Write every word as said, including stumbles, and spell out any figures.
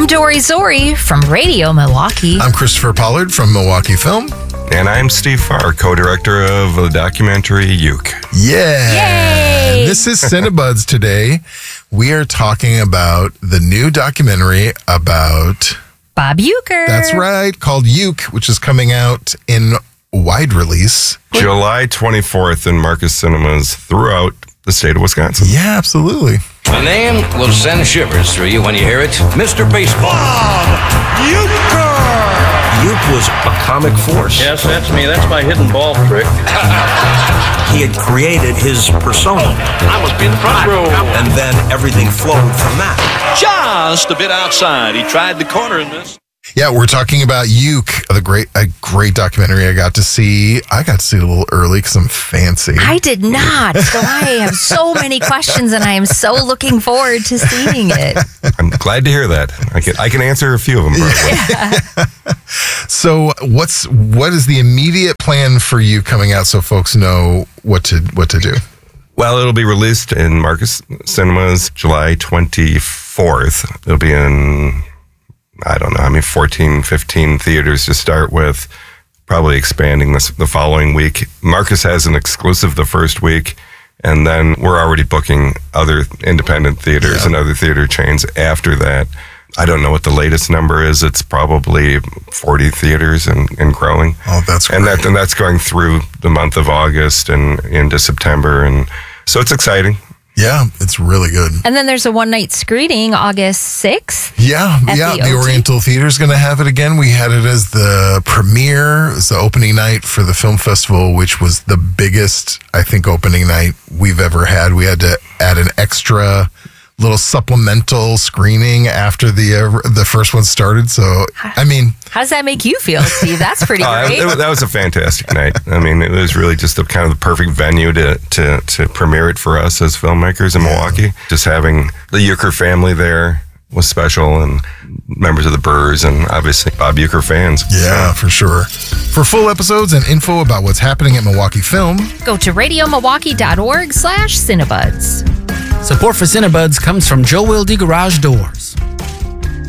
I'm Dory Zori from Radio Milwaukee. I'm Christopher Pollard from Milwaukee Film. And I'm Steve Farr, co-director of the documentary Uke. Yeah. Yay! This is Cinebuds today. We are talking about the new documentary about Bob Uecker. That's right, called Uke, which is coming out in wide release. July twenty-fourth in Marcus Cinemas throughout the state of Wisconsin. Yeah, absolutely. The name will send shivers through you when you hear it. Mister Baseball. Bob Uecker! Uke was a comic force. Yes, that's me. That's my hidden ball trick. He had created his persona. I must be in the front row. And then everything flowed from that. Just a bit outside. He tried the corner in this. Yeah, we're talking about Uke, the great, a great documentary I got to see. I got to see it a little early because I'm fancy. I did not. So I have so many questions, and I am so looking forward to seeing it. I'm glad to hear that. I can I can answer a few of them. Probably. So, what's what is the immediate plan for you coming out so folks know what to what to do? Well, it'll be released in Marcus Cinemas July twenty-fourth. It'll be in, I don't know, I mean, fourteen, fifteen theaters to start with, probably expanding this the following week. Marcus has an exclusive the first week, and then we're already booking other independent theaters Yeah. and other theater chains after that. I don't know what the latest number is. It's probably forty theaters and, and growing. Oh, that's great. And that and that's going through the month of August and into September. And so it's exciting. Yeah, it's really good. And then there's a one-night screening August sixth. Yeah, At yeah. the The, O T. Oriental Theater's going to have it again. We had it as the premiere. It was the opening night for the film festival, which was the biggest, I think, opening night we've ever had. We had to add an extra little supplemental screening after the uh, the first one started. So, I mean, How does that make you feel, Steve? That's pretty Uh, great. it- that was a fantastic night. I mean, it was really just the kind of the perfect venue to, to, to premiere it for us as filmmakers in Milwaukee. Just having the Uecker family there was special, and members of the Burrs, and obviously Bob Uecker fans. yeah, for sure. For full episodes and info about what's happening at Milwaukee Film, Go to radiomilwaukee.org slash Cinebuds. Support for Cinebuds comes from Joe Wilde Garage Doors.